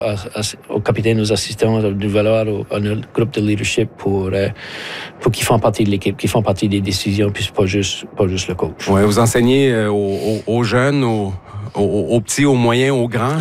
aux capitaines, aux assistants, de valoir à notre groupe de leadership pour qu'ils font partie de l'équipe, qu'ils font partie des décisions, puis pas juste le coach. Ouais, vous enseignez aux jeunes, aux petits, aux moyens, aux grands.